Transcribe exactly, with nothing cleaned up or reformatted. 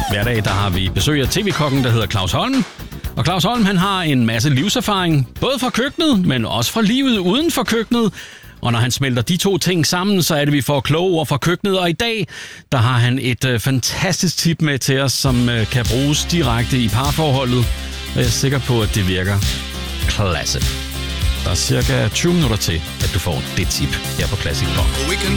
Hver dag der har vi besøg af tv-kokken, der hedder Claus Holm. Og Claus Holm han har en masse livserfaring, både fra køkkenet, men også fra livet uden for køkkenet. Og når han smelter de to ting sammen, så er det, vi får kloge ord fra køkkenet. Og i dag, der har han et øh, fantastisk tip med til os, som øh, kan bruges direkte i parforholdet. Og jeg er sikker på, at det virker klasse. Der er cirka tyve minutter til, at du får det tip her på Classic Pop. We can